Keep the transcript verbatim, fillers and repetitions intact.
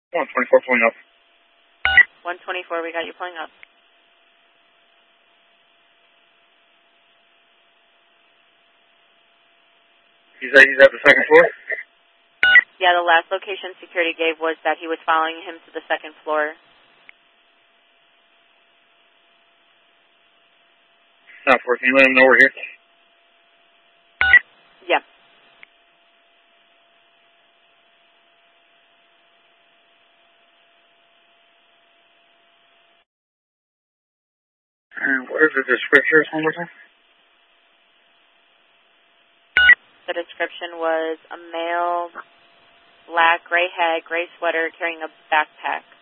one twenty-four pulling up. one twenty-four, we got you pulling up. He's at, he's at the second floor? Yeah, the last location security gave was that he was following him to the second floor. Not four. Can you let him know we're here? Yeah. And what is the description one more time? The description was a male, black, gray head, gray sweater, carrying a backpack.